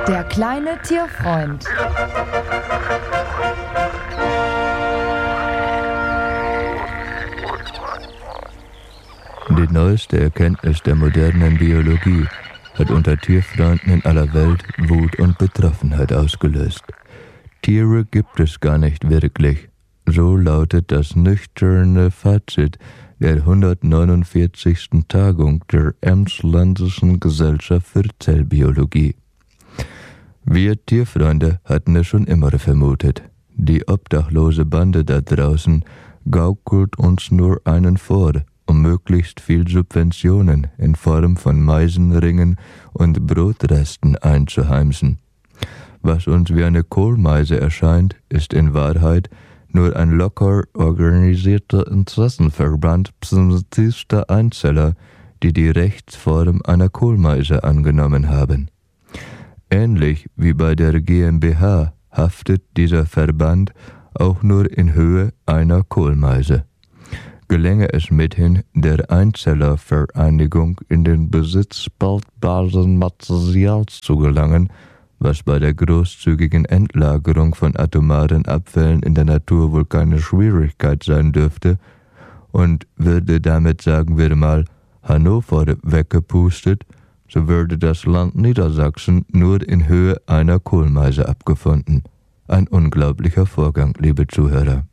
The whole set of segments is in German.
Der kleine Tierfreund. Die neueste Erkenntnis der modernen Biologie hat unter Tierfreunden in aller Welt Wut und Betroffenheit ausgelöst. Tiere gibt es gar nicht wirklich. So lautet das nüchterne Fazit der 149. Tagung der Emslandischen Gesellschaft für Zellbiologie. Wir Tierfreunde hatten es schon immer vermutet. Die obdachlose Bande da draußen gaukelt uns nur einen vor, um möglichst viel Subventionen in Form von Meisenringen und Brotresten einzuheimsen. Was uns wie eine Kohlmeise erscheint, ist in Wahrheit nur ein locker organisierter Interessenverband primitivster Einzeller, die die Rechtsform einer Kohlmeise angenommen haben. Ähnlich wie bei der GmbH haftet dieser Verband auch nur in Höhe einer Kohlmeise. Gelänge es mithin, der Einzellervereinigung in den Besitz baldbaren Materials zu gelangen, was bei der großzügigen Endlagerung von atomaren Abfällen in der Natur wohl keine Schwierigkeit sein dürfte, und würde damit, sagen wir mal, Hannover weggepustet, so würde das Land Niedersachsen nur in Höhe einer Kohlmeise abgefunden. Ein unglaublicher Vorgang, liebe Zuhörer.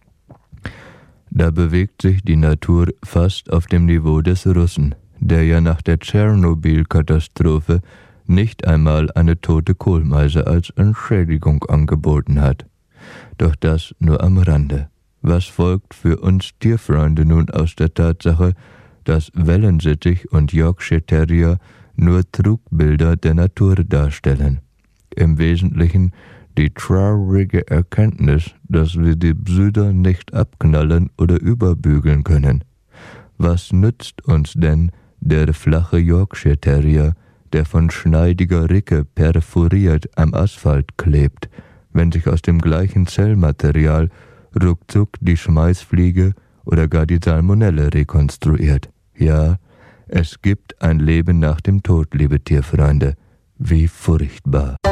Da bewegt sich die Natur fast auf dem Niveau des Russen, der ja nach der Tschernobyl-Katastrophe nicht einmal eine tote Kohlmeise als Entschädigung angeboten hat. Doch das nur am Rande. Was folgt für uns Tierfreunde nun aus der Tatsache, dass Wellensittich und Yorkshire Terrier nur Trugbilder der Natur darstellen? Im Wesentlichen die traurige Erkenntnis, dass wir die Pseuder nicht abknallen oder überbügeln können. Was nützt uns denn der flache Yorkshire Terrier, der von schneidiger Ricke perforiert am Asphalt klebt, wenn sich aus dem gleichen Zellmaterial ruckzuck die Schmeißfliege oder gar die Salmonelle rekonstruiert? Ja, es gibt ein Leben nach dem Tod, liebe Tierfreunde. Wie furchtbar.